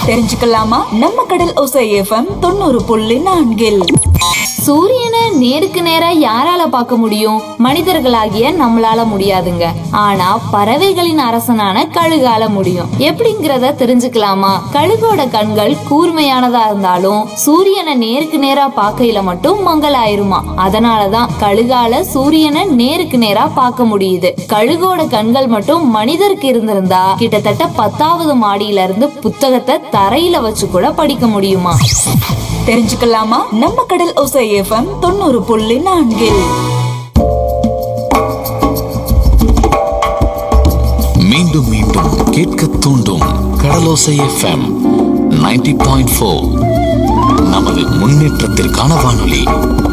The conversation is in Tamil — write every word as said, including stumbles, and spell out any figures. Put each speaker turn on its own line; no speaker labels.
தெரிஞ்சுக்கலாமா? நம்ம கடல் ஓசை எஃப்எம் தொண்ணூறு புள்ளி நான்கில்.
சூரியனை நேருக்கு நேரா யாரால பார்க்க முடியும்? மனிதர்களாகிய நம்மளால முடியாதுங்க. ஆனா பறவைகளின் அரசனான கழுகால முடியும். எப்படிங்கறத தெரிஞ்சுக்கலாமா? கழுகோட கண்கள் கூர்மையானதா இருந்தாலும் சூரியனை நேருக்கு நேரா பார்க்கையில மட்டும் மங்கலாயிருமா. அதனாலதான் கழுகால சூரியனை நேருக்கு நேரா பார்க்க முடியுது. கழுகோட கண்கள் மட்டும் மனிதருக்கு இருந்திருந்தா கிட்டத்தட்ட பத்தாவது மாடியில இருந்து புத்தகத்தை தரையில வச்சு கூட படிக்க முடியுமா?
தெரிஞ்சுக்கலாமா? நம்ம கடல் ஓசை எஃப்எம் தொண்ணூறு புள்ளி நான்கில்.
மீண்டும் மீண்டும் கேட்க தூண்டும் கடலோசை எஃப்எம் நைன்டி பாயிண்ட் ஃபோர். நமது முன்னேற்றத்திற்கான வானொலி.